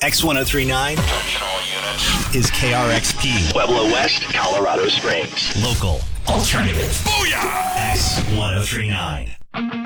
X1039 is KRXP, Pueblo West, Colorado Springs. Local, alternative. Booyah! X1039.